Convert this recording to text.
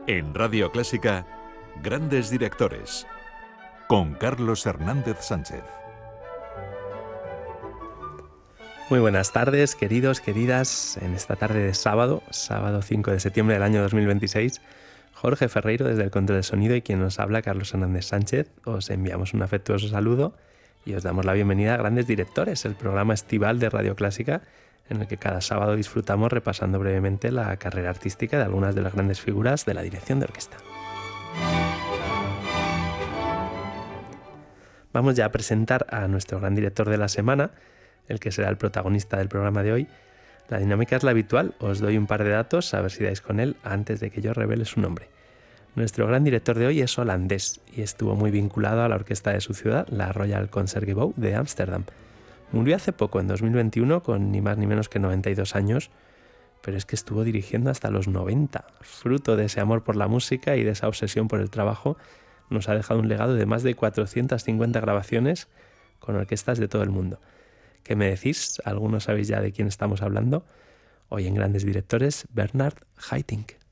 En Radio Clásica, Grandes Directores, con Carlos Hernández Sánchez. Muy buenas tardes, queridos, queridas. En esta tarde de sábado 5 de septiembre del año 2026, Jorge Ferreiro desde el control de sonido y quien nos habla, Carlos Hernández Sánchez, os enviamos un afectuoso saludo y os damos la bienvenida a Grandes Directores, el programa estival de Radio Clásica en el que cada sábado disfrutamos repasando brevemente la carrera artística de algunas de las grandes figuras de la dirección de orquesta. Vamos ya a presentar a nuestro gran director de la semana, el que será el protagonista del programa de hoy. La dinámica es la habitual, os doy un par de datos a ver si dais con él antes de que yo revele su nombre. Nuestro gran director de hoy es holandés y estuvo muy vinculado a la orquesta de su ciudad, la Royal Concertgebouw de Ámsterdam. Murió hace poco, en 2021, con ni más ni menos que 92 años, pero es que estuvo dirigiendo hasta los 90. Fruto de ese amor por la música y de esa obsesión por el trabajo, nos ha dejado un legado de más de 450 grabaciones con orquestas de todo el mundo. ¿Qué me decís? ¿Algunos sabéis ya de quién estamos hablando? Hoy en Grandes Directores, Bernard Haitink.